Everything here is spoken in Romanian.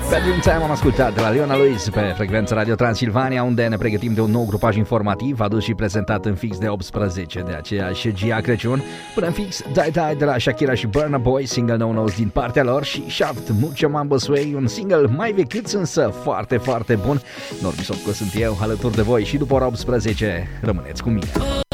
Bedroom Time am ascultat de la Leona Lewis pe frecvența Radio Transilvania, unde ne pregătim de un nou grupaj informativ adus și prezentat în fix de 18 de aceeași Gia Crăciun. Până în fix, Die Die de la Shakira și Burna Boy, single nou din partea lor, și Shaft, Mucho Mambo Sway, un single mai vechiuț însă foarte, foarte bun. Normi Sopco sunt eu, alături de voi și după ora 18 rămâneți cu mine.